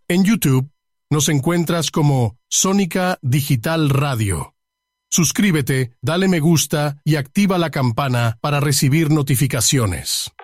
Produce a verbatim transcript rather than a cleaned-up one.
En YouTube nos encuentras como Sónica Digital Radio. Suscríbete, dale me gusta y activa la campana para recibir notificaciones.